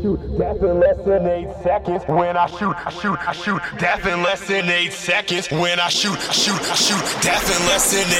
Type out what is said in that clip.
death in less than 8 seconds. When I shoot, death in less than 8 seconds. When I shoot, death in less than 8